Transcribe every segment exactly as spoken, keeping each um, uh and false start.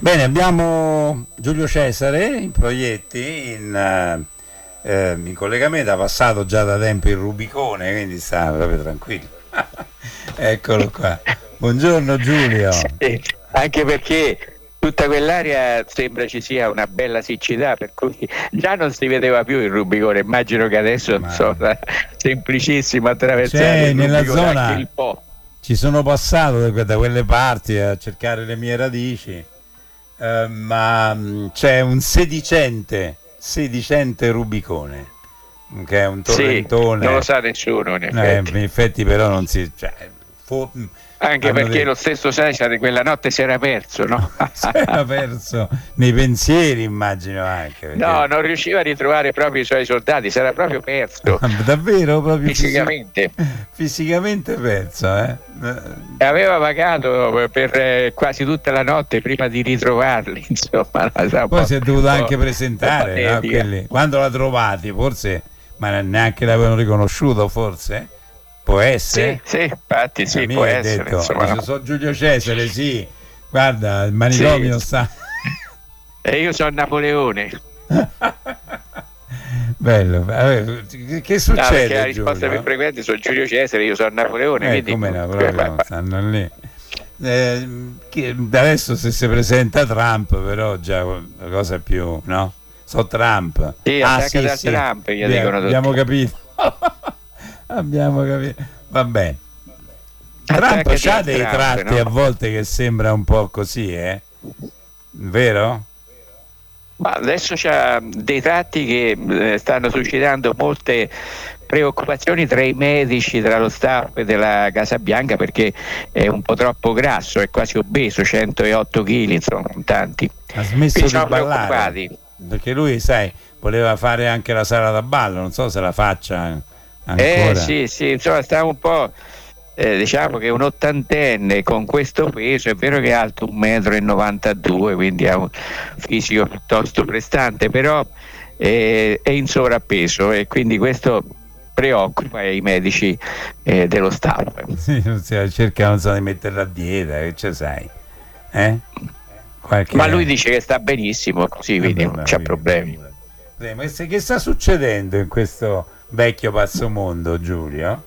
Bene, abbiamo Giulio Cesare in proietti, in, eh, eh, in collegamento, ha passato già da tempo il Rubicone, quindi sta proprio tranquillo. Eccolo qua. Buongiorno Giulio. Sì, anche perché tutta quell'area sembra ci sia una bella siccità, per cui già non si vedeva più il Rubicone. Immagino che adesso Ma... insomma, semplicissimo attraversare c'è il nella Rubicone, zona, anche il Po. ci sono passato da, da quelle parti a cercare le mie radici, eh, ma mh, c'è un sedicente sedicente Rubicone, che è un torrentone. Sì, non lo sa nessuno in Eh, effetti. in effetti però non si... Cioè, fu- Anche hanno perché detto- lo stesso Cesare quella notte si era perso, no? si era perso nei pensieri, immagino anche. perché- No, non riusciva a ritrovare proprio i suoi soldati, si era proprio perso Davvero proprio fisi- fisicamente. fisicamente perso, eh? E aveva vagato per eh, quasi tutta la notte prima di ritrovarli, insomma. una cosa un Poi po'- si è dovuto un po' anche presentare, no? patetica. Quelli- quando l'ha trovati, forse, ma neanche l'avevano riconosciuto, forse? Può essere? Sì, sì, infatti sì, Mi può hai essere. detto, insomma, dice, no? sono Giulio Cesare, sì, guarda, il manicomio Sì. sta... E io sono Napoleone. Bello, vabbè, che che No, succede, perché la risposta Giulio? più frequente sono Giulio Cesare, io sono Napoleone. Eh, quindi... come no, proprio stanno lì. Eh, che- adesso se si presenta Trump, però già la cosa è più, no? So Trump. Sì, ah, attacca sì, da sì. Trump, gli Abbiamo- dicono tutti. abbiamo capito. abbiamo capito. Vabbè. Trump Attaccati ha a dei Trump, tratti no? a volte che sembra un po' così, eh? Vero? Ma adesso c'ha dei tratti che eh, stanno suscitando molte preoccupazioni tra i medici, tra lo staff della Casa Bianca, perché è un po' troppo grasso, è quasi obeso, centootto chili, insomma, tanti. Ha smesso Quindi di sono ballare. preoccupati. Perché lui, sai, voleva fare anche la sala da ballo, non so se la faccia ancora. Eh sì, sì, insomma, stava un po'. Eh, diciamo che un ottantenne con questo peso, è vero che è alto un metro e novantadue, quindi ha un fisico piuttosto prestante, però eh, è in sovrappeso e quindi questo preoccupa i medici eh, dello staff. Sì, non si- cerca, non so, di metterla a dieta, che ce sai? Eh? Qualche... Ma lui dice che sta benissimo, così quindi Vabbè, non ma c'ha vedi. problemi. Sì, ma se- che sta succedendo in questo vecchio pazzo mondo, Giulio?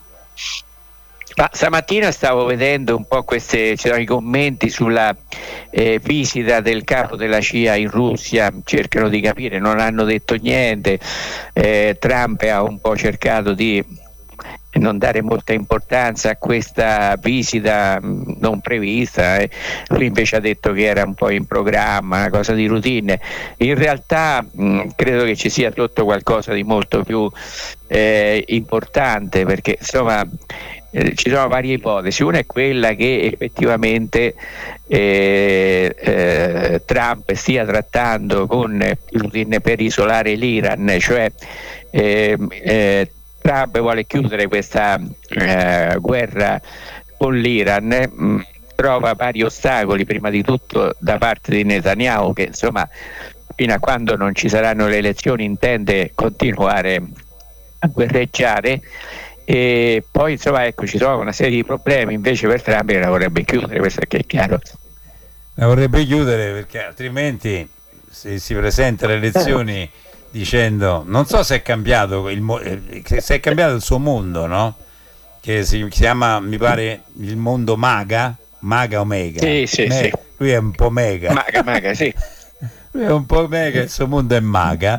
Ma stamattina stavo vedendo un po' questi i commenti sulla eh, visita del capo della C I A in Russia, cercano di capire, non hanno detto niente, eh, Trump ha un po' cercato di non dare molta importanza a questa visita mh, non prevista, eh. Lui invece ha detto che era un po' in programma, una cosa di routine. In realtà mh, credo che ci sia sotto qualcosa di molto più eh, importante, perché insomma eh, ci sono varie ipotesi. Una è quella che effettivamente eh, eh, Trump stia trattando con Putin per isolare l'Iran, cioè eh, eh, Trump vuole chiudere questa eh, guerra con l'Iran, mh, trova vari ostacoli, prima di tutto da parte di Netanyahu, che insomma fino a quando non ci saranno le elezioni intende continuare a guerreggiare, e poi insomma ecco ci sono una serie di problemi invece per Trump, che la vorrebbe chiudere, questo è che è chiaro. La vorrebbe chiudere perché altrimenti se si presenta alle elezioni dicendo, non so se è cambiato il, mo- eh, se è cambiato il suo mondo, no? Che si chiama, mi pare, il mondo maga, maga o mega. Sì, sì, Me- sì. Lui è un po' mega. Maga, maga, sì. Lui è un po' mega, il suo mondo è maga.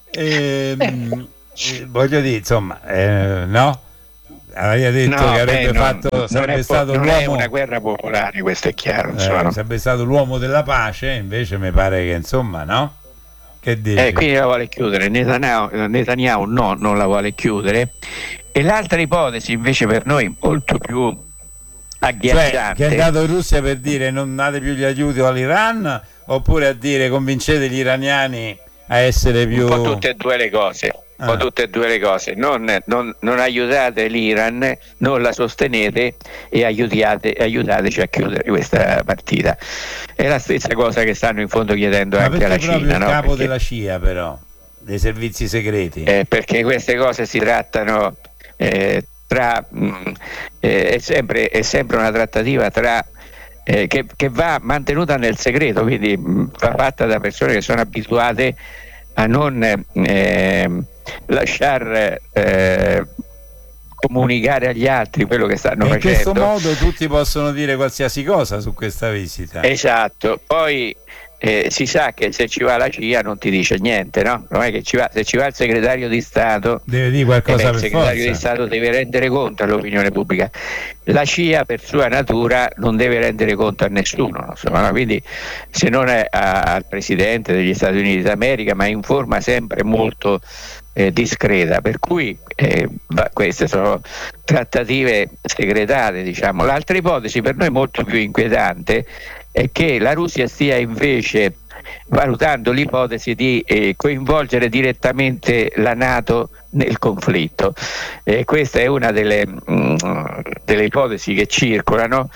Ehm, eh, voglio dire, insomma, eh, no? Aveva detto No, che avrebbe beh, non- fatto, non sarebbe è po- stato non è l'uomo. una guerra popolare, questo è chiaro, eh, insomma, no? sarebbe stato l'uomo della pace, invece mi pare che insomma, no? Che dici? Eh, quindi la vuole chiudere. Netanyahu, Netanyahu no, non la vuole chiudere. E l'altra ipotesi invece per noi molto più Cioè, agghiacciante, che è andato in Russia per dire non date più gli aiuti all'Iran, oppure a dire convincete gli iraniani a essere più... un po' tutte e due le cose, un po' Ah. tutte e due le cose. Non, non- non aiutate l'Iran, non la sostenete e aiutate, aiutateci a chiudere questa partita. È la stessa cosa che stanno in fondo chiedendo Ma anche perché alla proprio Cina, il no? capo Perché- della C I A però, dei servizi segreti? Eh, perché queste cose si trattano eh, tra mh, eh, è, sempre, è sempre una trattativa tra eh, che, che va mantenuta nel segreto, quindi mh, va fatta da persone che sono abituate a non eh, lasciare eh, comunicare agli altri quello che stanno e in facendo. questo modo tutti possono dire qualsiasi cosa su questa visita. Esatto, poi eh, si sa che se ci va la C I A non ti dice niente, no? Non è che ci va, se ci va il segretario di Stato, deve dire qualcosa, eh beh, per il segretario forza di Stato deve rendere conto all'opinione pubblica. La C I A per sua natura non deve rendere conto a nessuno, insomma, no? Quindi se non è a, al Presidente degli Stati Uniti d'America, ma in forma sempre molto eh, discreta, per cui eh, queste sono trattative segretate, diciamo. L'altra ipotesi per noi molto più inquietante è che la Russia stia invece valutando l'ipotesi di eh, coinvolgere direttamente la NATO nel conflitto. Eh, questa è una delle, mh, delle ipotesi che circolano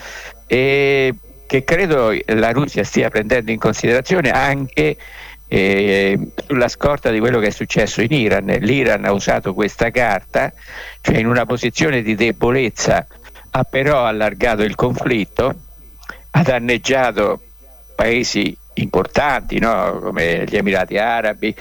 e che credo la Russia stia prendendo in considerazione anche eh, sulla scorta di quello che è successo in Iran. L'Iran ha usato questa carta, cioè in una posizione di debolezza ha però allargato il conflitto, ha danneggiato paesi importanti, no? Come gli Emirati Arabi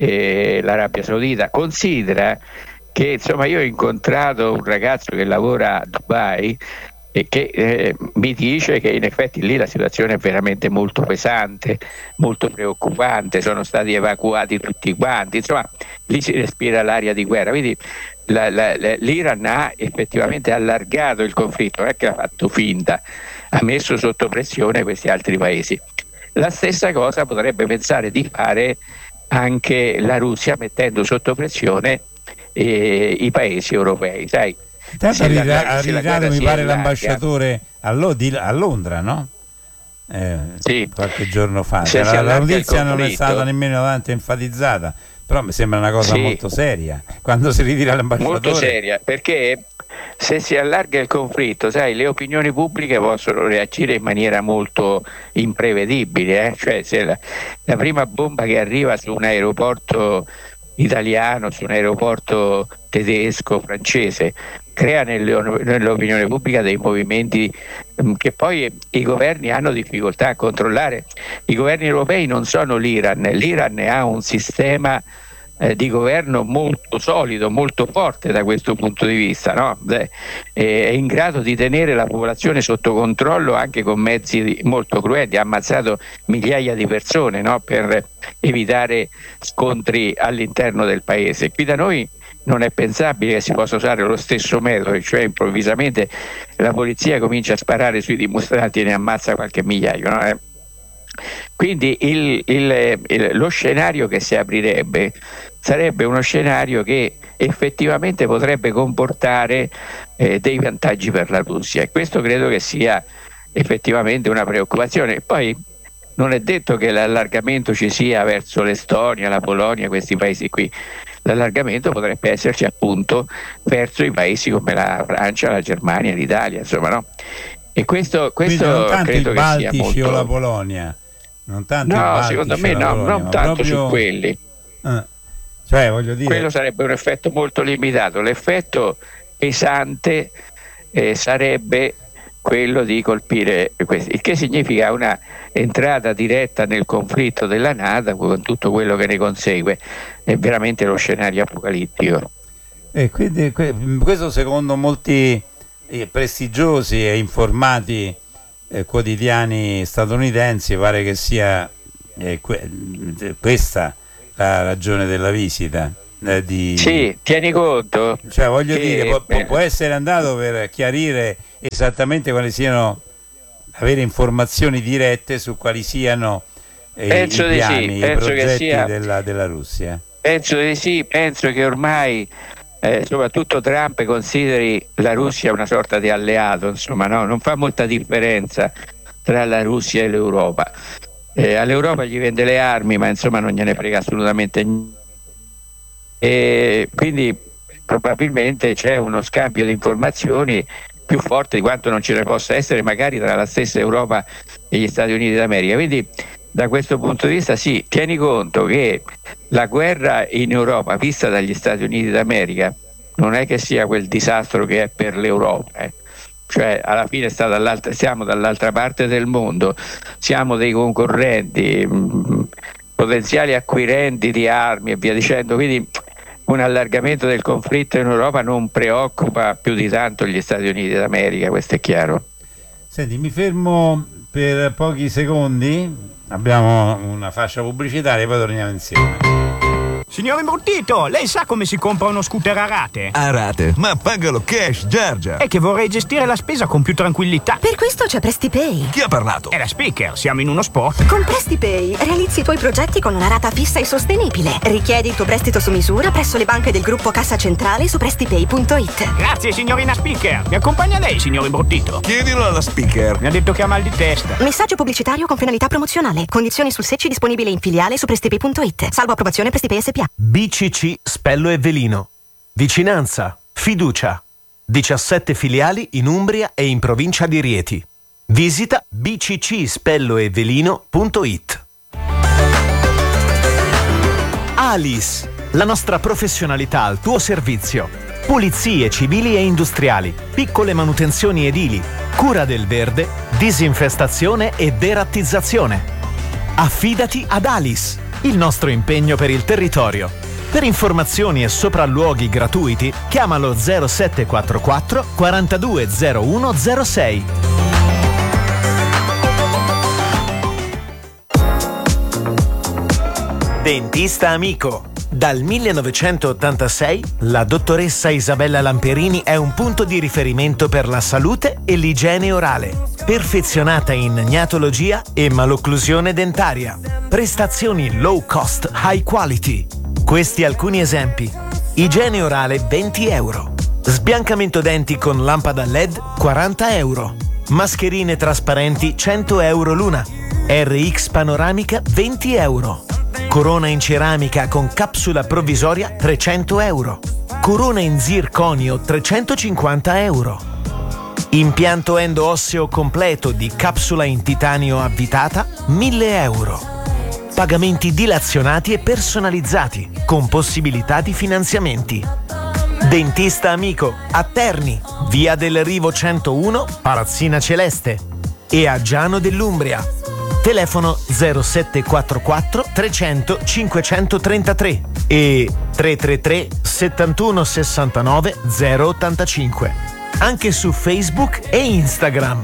e l'Arabia Saudita. Considera che, insomma, io ho incontrato un ragazzo che lavora a Dubai e che eh, mi dice che in effetti lì la situazione è veramente molto pesante, molto preoccupante, sono stati evacuati tutti quanti, insomma lì si respira l'aria di guerra. Quindi la, la, la, l'Iran ha effettivamente allargato il conflitto, non è che ha fatto finta, ha messo sotto pressione questi altri paesi. La stessa cosa potrebbe pensare di fare anche la Russia, mettendo sotto pressione eh, i paesi europei. Sai, intanto ha ritirato, mi pare, l'ambasciatore a, Lo- di, a Londra, no? Eh, sì. Qualche giorno fa. Cioè, la, la notizia non è stata nemmeno tanto enfatizzata, però mi sembra una cosa sì. molto seria quando si ritira l'ambasciatore. Molto seria, perché se si allarga il conflitto, sai, le opinioni pubbliche possono reagire in maniera molto imprevedibile, eh? Cioè se la, la prima bomba che arriva su un aeroporto italiano, su un aeroporto tedesco, francese, crea nelle, nell'opinione pubblica dei movimenti mh, che poi i governi hanno difficoltà a controllare. I governi europei non sono l'Iran, l'Iran ha un sistema eh, di governo molto solido, molto forte da questo punto di vista, no? Beh, è in grado di tenere la popolazione sotto controllo anche con mezzi molto cruenti, ha ammazzato migliaia di persone, no? Per evitare scontri all'interno del paese. Qui da noi non è pensabile che si possa usare lo stesso metodo, cioè improvvisamente la polizia comincia a sparare sui dimostranti e ne ammazza qualche migliaio, no? Eh. Quindi il, il, il, lo scenario che si aprirebbe sarebbe uno scenario che effettivamente potrebbe comportare eh, dei vantaggi per la Russia, e questo credo che sia effettivamente una preoccupazione. Poi non è detto che l'allargamento ci sia verso l'Estonia, la Polonia, questi paesi qui. L'allargamento potrebbe esserci appunto verso i paesi come la Francia, la Germania, l'Italia, insomma, no? E questo, questo non tanto credo i che Baltici sia molto... o la Polonia, non tanto no, i Baltici secondo me o la no, Polonia, non tanto proprio... su quelli. Eh, cioè, voglio dire... Quello sarebbe un effetto molto limitato. L'effetto pesante eh, sarebbe quello di colpire questi, il che significa una entrata diretta nel conflitto della NATO con tutto quello che ne consegue. È veramente lo scenario apocalittico. E quindi questo, secondo molti eh, prestigiosi e informati eh, quotidiani statunitensi, pare che sia eh, que- questa la ragione della visita. Eh, di... Sì, tieni conto. Cioè, voglio che, dire, può, eh, può essere andato per chiarire esattamente quali siano, avere informazioni dirette su quali siano eh, i piani, sì, i progetti sia, della, della Russia. Penso di sì, penso che ormai eh, soprattutto Trump consideri la Russia una sorta di alleato, insomma, no? Non fa molta differenza tra la Russia e l'Europa. Eh, all'Europa gli vende le armi, ma insomma non gliene frega assolutamente niente. E quindi probabilmente c'è uno scambio di informazioni più forte di quanto non ce ne possa essere magari tra la stessa Europa e gli Stati Uniti d'America. Quindi da questo punto di vista sì, tieni conto che la guerra in Europa vista dagli Stati Uniti d'America non è che sia quel disastro che è per l'Europa, eh. cioè alla fine sta dall'altra, siamo dall'altra parte del mondo, siamo dei concorrenti, mh, potenziali acquirenti di armi e via dicendo, quindi un allargamento del conflitto in Europa non preoccupa più di tanto gli Stati Uniti d'America, questo è chiaro. Senti, mi fermo per pochi secondi, abbiamo una fascia pubblicitaria e poi torniamo insieme. Signor Imbruttito, lei sa come si compra uno scooter a rate? A rate? Ma pagalo cash, Giorgia! È che vorrei gestire la spesa con più tranquillità. Per questo c'è PrestiPay. Chi ha parlato? È la speaker, siamo in uno sport. Con PrestiPay realizzi i tuoi progetti con una rata fissa e sostenibile. Richiedi il tuo prestito su misura presso le banche del gruppo Cassa Centrale su prestipay punto it. Grazie, signorina speaker. Mi accompagna lei, signor Imbruttito? Chiedilo alla speaker. Mi ha detto che ha mal di testa. Messaggio pubblicitario con finalità promozionale. Condizioni sul S E C disponibile in filiale su prestipay punto it. Salvo approvazione PrestiPay S P A. B C C Spello e Velino. Vicinanza, fiducia. diciassette filiali in Umbria e in provincia di Rieti. Visita b c c spello e velino punto it. Alice, la nostra professionalità al tuo servizio. Pulizie civili e industriali, piccole manutenzioni edili, cura del verde, disinfestazione e derattizzazione. Affidati ad Alice, il nostro impegno per il territorio. Per informazioni e sopralluoghi gratuiti, chiamalo zero sette quattro quattro quarantadue zero uno zero sei. Dentista amico. Dal millenovecentottantasei la dottoressa Isabella Lamperini è un punto di riferimento per la salute e l'igiene orale. Perfezionata in gnatologia e malocclusione dentaria. Prestazioni low cost, high quality. Questi alcuni esempi. Igiene orale venti euro. Sbiancamento denti con lampada L E D quaranta euro. Mascherine trasparenti cento euro l'una. R X panoramica venti euro. Corona in ceramica con capsula provvisoria trecento euro. Corona in zirconio trecentocinquanta euro. Impianto endo-osseo completo di capsula in titanio avvitata mille euro. Pagamenti dilazionati e personalizzati con possibilità di finanziamenti. Dentista amico a Terni, via del Rivo centouno, Palazzina Celeste, e a Giano dell'Umbria. Telefono zero sette quattro quattro trecento cinquecentotrentatré e tre tre tre settantuno sessantanove zero ottantacinque. Anche su Facebook e Instagram.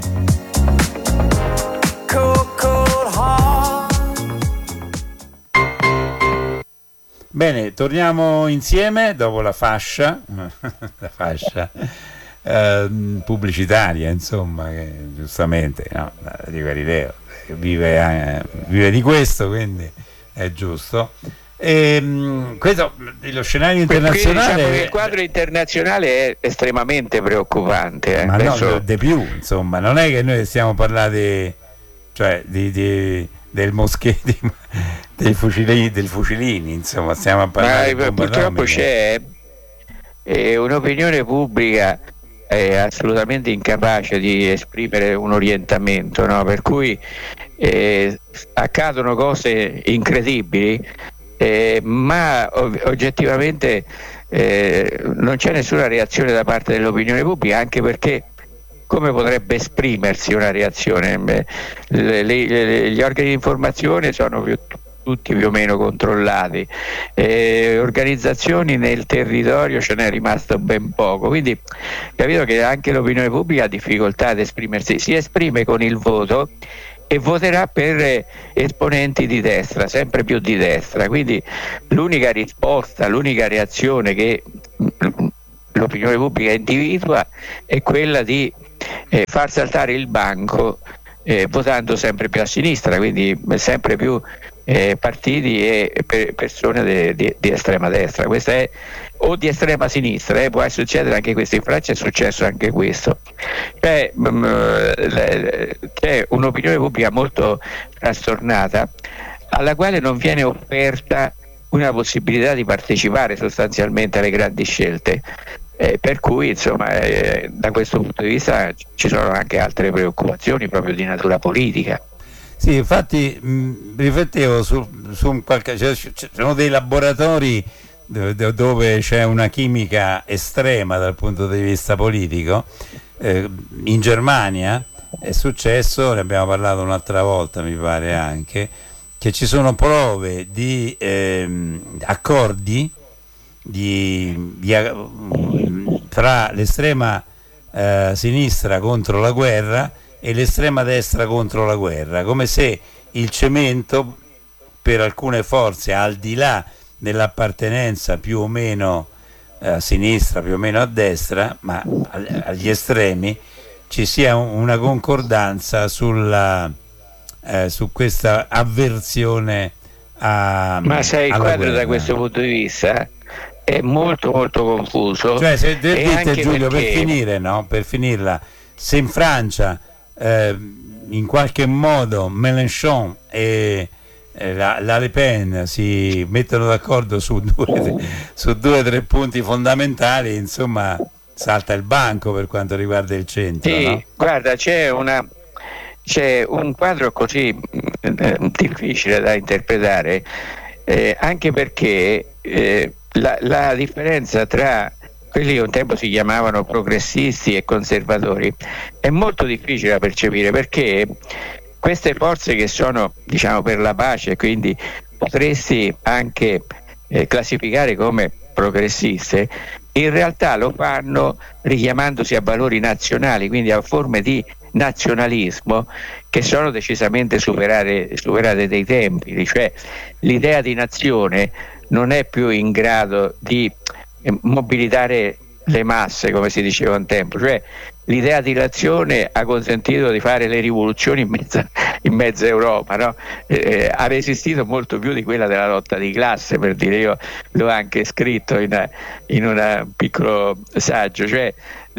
Bene, torniamo insieme dopo la fascia, la fascia eh, pubblicitaria, insomma, che giustamente, no, di Galileo vive, eh, vive di questo, quindi è giusto. E, mh, questo, lo scenario internazionale, diciamo che il quadro internazionale è estremamente preoccupante. Eh. Ma Adesso... no, di più, insomma, non è che noi stiamo parlando di, cioè, di, di del moschetti, dei fucilini, del fucilini, insomma, stiamo a parlare. Ma, purtroppo c'è eh, un'opinione pubblica eh, assolutamente incapace di esprimere un orientamento, no? Per cui eh, accadono cose incredibili, eh, ma ov- oggettivamente eh, non c'è nessuna reazione da parte dell'opinione pubblica, anche perché come potrebbe esprimersi una reazione? Le, le, le, gli organi di informazione sono più, tutti più o meno controllati, eh, organizzazioni nel territorio ce n'è rimasto ben poco, quindi capito che anche l'opinione pubblica ha difficoltà ad esprimersi, si esprime con il voto e voterà per esponenti di destra, sempre più di destra, quindi l'unica risposta, l'unica reazione che l'opinione pubblica individua è quella di eh, far saltare il banco eh, votando sempre più a sinistra, quindi sempre più eh, partiti e per persone de, de, di estrema destra, questa è, o di estrema sinistra, eh, può succedere anche questo, in Francia è successo anche questo, cioè, mh, c'è un'opinione pubblica molto trastornata alla quale non viene offerta una possibilità di partecipare sostanzialmente alle grandi scelte. Eh, per cui insomma eh, da questo punto di vista ci sono anche altre preoccupazioni proprio di natura politica. Sì, infatti mh, riflettevo su, su un qualche, cioè, ci sono dei laboratori dove c'è una chimica estrema dal punto di vista politico, eh, in Germania è successo, ne abbiamo parlato un'altra volta mi pare anche, che ci sono prove di ehm, accordi di, di, tra l'estrema eh, sinistra contro la guerra e l'estrema destra contro la guerra, come se il cemento per alcune forze, al di là dell'appartenenza più o meno a sinistra, più o meno a destra, ma agli estremi, ci sia una concordanza sulla, eh, su questa avversione a ma sai, il quadro guerra. Da questo punto di vista è molto molto confuso. Cioè, se dite, Giulio, perché... per finire, no? Per finirla, se in Francia eh, in qualche modo Mélenchon e La, la Le Pen si mettono d'accordo su due, su due o tre punti fondamentali, insomma salta il banco per quanto riguarda il centro. Sì, no? Guarda, c'è una c'è un quadro così eh, difficile da interpretare, eh, anche perché eh, la, la differenza tra quelli che un tempo si chiamavano progressisti e conservatori è molto difficile da percepire, perché queste forze che sono, diciamo, per la pace, quindi potresti anche eh, classificare come progressiste, in realtà lo fanno richiamandosi a valori nazionali, quindi a forme di nazionalismo che sono decisamente superate, superate dei tempi, cioè l'idea di nazione non è più in grado di eh, mobilitare le masse, come si diceva un tempo, cioè l'idea di nazione ha consentito di fare le rivoluzioni in mezza, in mezza Europa, no? eh, ha resistito molto più di quella della lotta di classe, per dire, io l'ho anche scritto in, in un piccolo saggio, cioè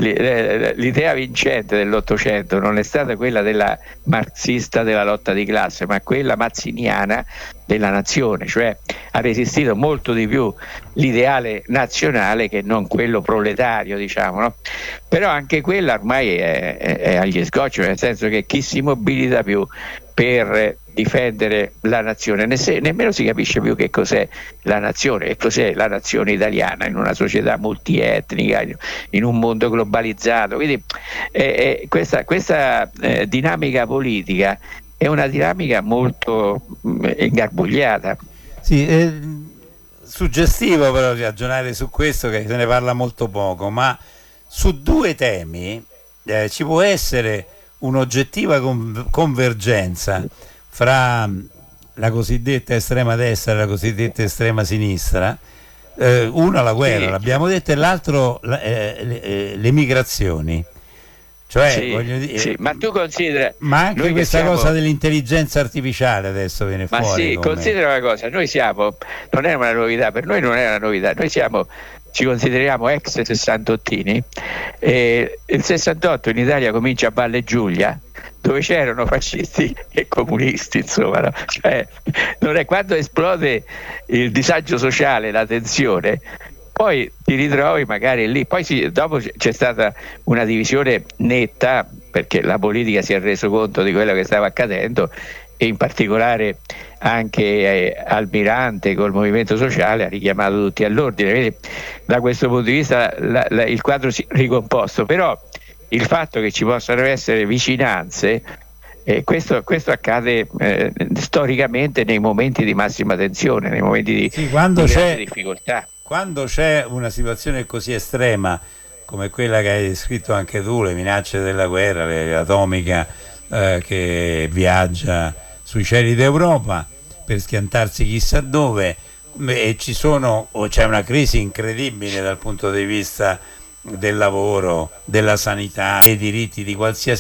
l'idea vincente dell'Ottocento non è stata quella della marxista della lotta di classe, ma quella mazziniana della nazione, cioè ha resistito molto di più l'ideale nazionale che non quello proletario, diciamo, no? Però anche quella ormai è, è, è agli sgocci, nel senso che chi si mobilita più per difendere la nazione, ne se, nemmeno si capisce più che cos'è la nazione e cos'è la nazione italiana in una società multietnica, in, in un mondo globalizzato. Quindi eh, eh, questa, questa eh, dinamica politica è una dinamica molto mh, ingarbugliata. Sì, è suggestivo però ragionare su questo, che se ne parla molto poco, ma su due temi eh, ci può essere un'oggettiva con- convergenza fra la cosiddetta estrema destra e la cosiddetta estrema sinistra. Eh, una la guerra, sì. l'abbiamo detto, e l'altro la, eh, le, le migrazioni. Cioè, Sì, voglio dire, sì, ma tu considera, ma anche noi questa siamo... cosa dell'intelligenza artificiale adesso viene ma fuori. sì, come... considera una cosa, noi siamo, non è una novità, per noi non è una novità, noi siamo, ci consideriamo ex sessantottini, e il sessantotto in Italia comincia a Valle Giulia, dove c'erano fascisti e comunisti, insomma, no? Cioè, non è, quando esplode il disagio sociale, la tensione, poi ti ritrovi magari lì, poi sì, dopo c'è stata una divisione netta, perché la politica si è reso conto di quello che stava accadendo, e in particolare anche eh, Almirante col movimento sociale ha richiamato tutti all'ordine. Quindi, da questo punto di vista la, la, il quadro si è ricomposto, però il fatto che ci possano essere vicinanze, eh, questo, questo accade eh, storicamente nei momenti di massima tensione, nei momenti di, sì, quando di c'è, grande difficoltà. Quando c'è una situazione così estrema come quella che hai descritto anche tu, le minacce della guerra, l'atomica eh, che viaggia sui cieli d'Europa per schiantarsi chissà dove, e ci sono, o c'è una crisi incredibile dal punto di vista del lavoro, della sanità, dei diritti di qualsiasi